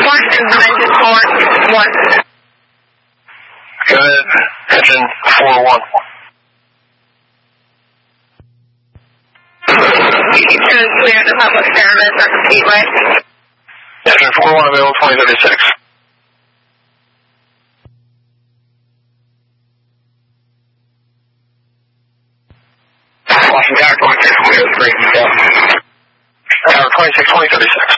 Washington, engine 4-1. Go ahead, engine 4-1. Clear to public service on the Speedway. Engine 4-1 available 2036. Washington Tower 26, 2036. Tower 26, 2036.